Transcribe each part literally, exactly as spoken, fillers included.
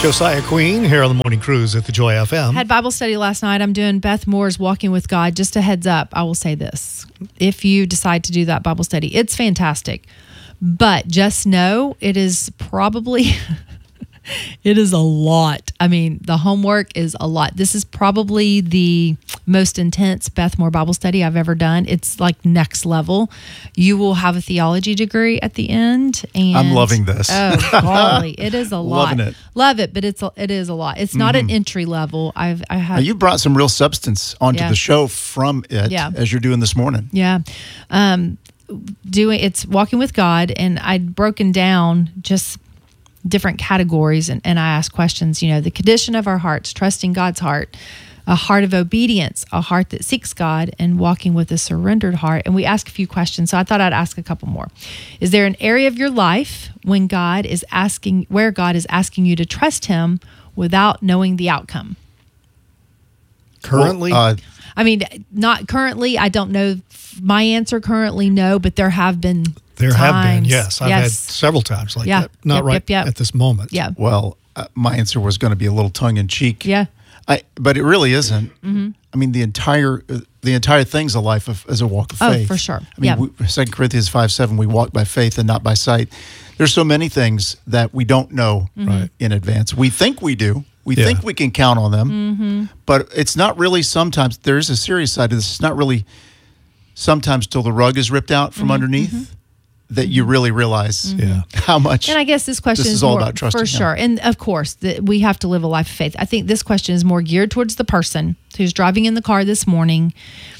Josiah Queen here on the Morning Cruise at the Joy F M. Had Bible study last night. I'm doing Beth Moore's Walking with God. Just a heads up, I will say this. If you decide to do that Bible study, it's fantastic. But just know it is probably, it is a lot. I mean, the homework is a lot. This is probably the most intense Beth Moore Bible study I've ever done. It's like next level. You will have a theology degree at the end. And I'm loving this. Oh, golly, it is a lot. Loving it. Love it, but it's a, it is a lot. It's not Mm-hmm. an entry level. I've I have Now, you brought some real substance onto Yeah. the show from it Yeah. as you're doing this morning. Yeah. Um, doing it's walking with God, and I'd broken down just different categories, and, and I asked questions, you know, the condition of our hearts, trusting God's heart, a heart of obedience, a heart that seeks God, and walking with a surrendered heart. And we asked a few questions, so I thought I'd ask a couple more. Is there an area of your life when God is asking, where God is asking you to trust Him without knowing the outcome? Currently, Well, uh, I mean, not currently. I don't know. My answer currently, no, but there have been there times. have been, yes. I've had Yes. several times like Yeah. that. Not Yep, right yep, yep. at this moment. Yeah. well, uh, my answer was going to be a little tongue in cheek. Yeah. I, but it really isn't. Mm-hmm. I mean, the entire uh, the entire thing's a life of as a walk of Oh, faith. for sure. I mean, Yeah. we, Second Corinthians five seven, we walk by faith and not by sight. There's so many things that we don't know Mm-hmm. Right. in advance. We think we do. We Yeah. think we can count on them, Mm-hmm. but it's not really. Sometimes there is a serious side to this. It's not really. Sometimes till the rug is ripped out from Mm-hmm. underneath, that you really realize Yeah. how much. And I guess this question This is, is all more, about trusting for Him. sure. And of course, that we have to live a life of faith. I think this question is more geared towards the person who's driving in the car this morning,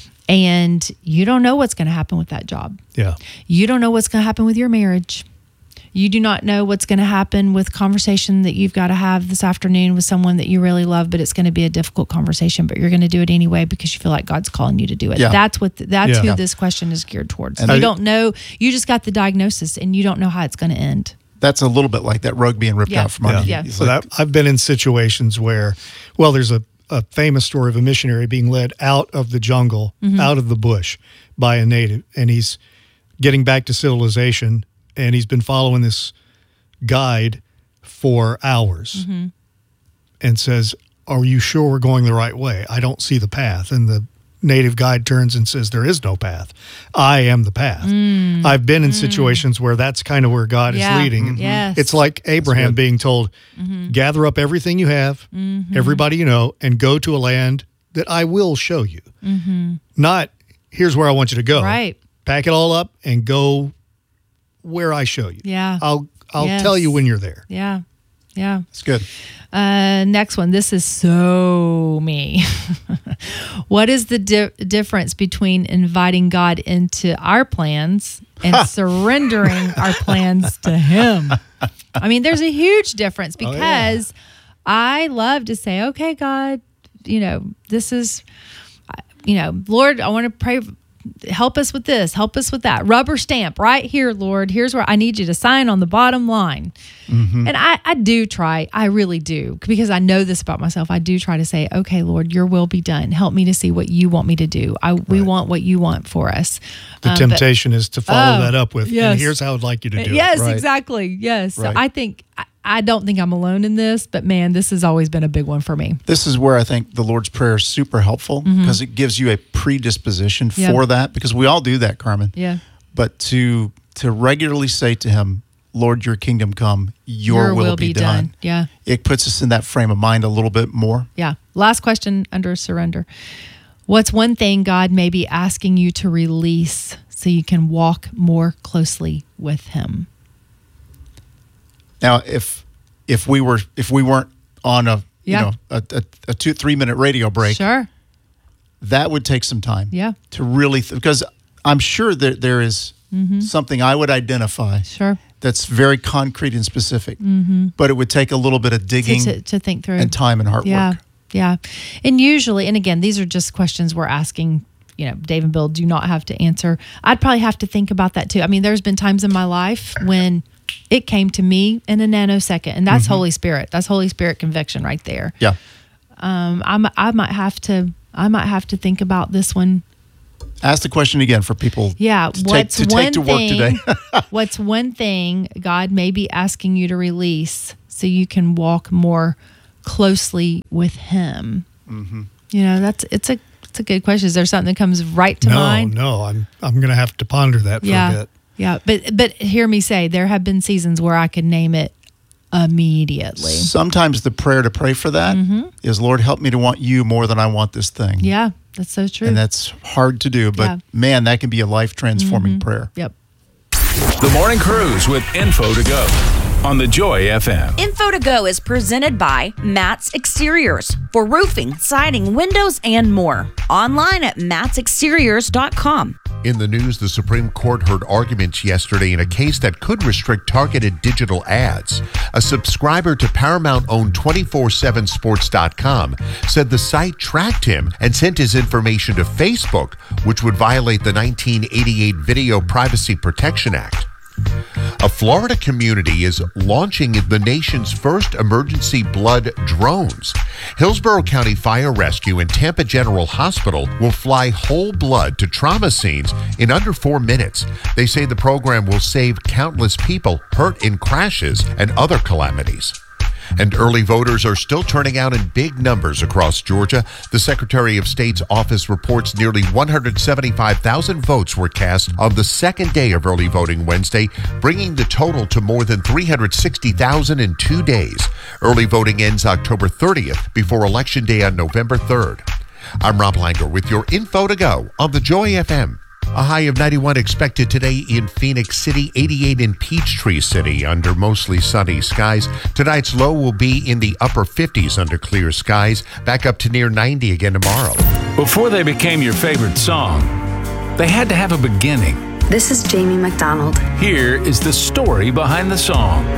and you don't know what's going to happen with that job. Yeah. You don't know what's going to happen with your marriage. You do not know what's going to happen with conversation that you've got to have this afternoon with someone that you really love, but it's going to be a difficult conversation, but you're going to do it anyway because you feel like God's calling you to do it. Yeah. That's what the, that's Yeah. who Yeah. this question is geared towards. And you I- don't know. You just got the diagnosis, and you don't know how it's going to end. That's a little bit like that rug being ripped Yeah. out from Yeah. under you. Yeah. It's So like, that, I've been in situations where, well, there's a, a famous story of a missionary being led out of the jungle, Mm-hmm. out of the bush by a native, and he's getting back to civilization, and he's been following this guide for hours Mm-hmm. and says, "Are you sure we're going the right way? I don't see the path." And the native guide turns and says, "There is no path. I am the path." I've been in situations where that's kind of where God Mm. Yeah. is leading. Yes. It's like Abraham good. being told, Mm-hmm. gather up everything you have, everybody you know, and go to a land that I will show you. Not, here's where I want you to go. Mm-hmm. Right. Pack it all up and go where I show you. Yeah. I'll I'll Yes. tell you when you're there. Yeah. Yeah. it's good. Uh, next one. This is so me. What is the di- difference between inviting God into our plans and surrendering our plans to Him? I mean, there's a huge difference Oh, yeah. because I love to say, okay, God, you know, this is, you know, Lord, I want to pray. Help us with this. Help us with that. Rubber stamp right here, Lord. Here's where I need you to sign on the bottom line. Mm-hmm. And I, I do try. I really do. Because I know this about myself. I do try to say, okay, Lord, your will be done. Help me to see what you want me to do. I We Right. want what you want for us. The Um, but- temptation is to follow Oh, that up with, yes. and here's how I'd like you to do yes, it. Right. exactly. Yes. So Right. I think, I, I don't think I'm alone in this. But man, this has always been a big one for me. This is where I think the Lord's Prayer is super helpful because it gives you a predisposition Mm-hmm. Yep. for that, because we all do that, Carmen. Yeah. But to to regularly say to Him, Lord, your kingdom come, your, will, be, done. Yeah. It puts us in that frame of mind a little bit more. Yeah. Last question under surrender. What's one thing God may be asking you to release so you can walk more closely with Him? Now, if if we were if we weren't on a Yeah. you know a, a, a two three minute radio break, Sure. that would take some time. Yeah. To really th- because I'm sure that there is Mm-hmm. something I would identify Sure. that's very concrete and specific, Mm-hmm. but it would take a little bit of To, digging to, to think through. and time and hard yeah. work. Yeah. And usually, and again, these are just questions we're asking, you know, Dave and Bill do not have to answer. I'd probably have to think about that too. I mean, there's been times in my life when it came to me in a nanosecond, and that's Holy Spirit. That's Holy Spirit conviction right there. Yeah. Um, I'm, I might have to, I might have to think about this one Ask the question again for people Yeah, to, take, what's to one take to work thing, today. What's one thing God may be asking you to release so you can walk more closely with Him? Mm-hmm. You know, that's it's a it's a good question. Is there something that comes right to no, mind? No, I'm I'm going to have to ponder that for yeah, a bit. Yeah, but but hear me say, there have been seasons where I could name it immediately. Sometimes the prayer to pray for that Mm-hmm. is, Lord, help me to want you more than I want this thing. Yeah, that's so true. And that's hard to do, but Yeah. man, that can be a life-transforming Mm-hmm. prayer. Yep. The Morning Cruise with Info to Go on the Joy F M. Info to Go is presented by Matt's Exteriors for roofing, siding, windows, and more. Online at matts exteriors dot com. In the news, the Supreme Court heard arguments yesterday in a case that could restrict targeted digital ads. A subscriber to Paramount-owned twenty-four seven sports dot com said the site tracked him and sent his information to Facebook, which would violate the nineteen eighty-eight Video Privacy Protection Act. A Florida community is launching the nation's first emergency blood drones. Hillsborough County Fire Rescue and Tampa General Hospital will fly whole blood to trauma scenes in under four minutes. They say the program will save countless people hurt in crashes and other calamities. And early voters are still turning out in big numbers across Georgia. The Secretary of State's office reports nearly one hundred seventy-five thousand votes were cast on the second day of early voting Wednesday, bringing the total to more than three hundred sixty thousand in two days. Early voting ends October thirtieth before Election Day on November third. I'm Rob Langer with your Info to Go on the Joy F M. A high of ninety-one expected today in Phoenix City, eighty-eight in Peachtree City under mostly sunny skies. Tonight's low will be in the upper fifties under clear skies, back up to near ninety again tomorrow. Before they became your favorite song, they had to have a beginning. This is Jamie McDonald. Here is the story behind the song.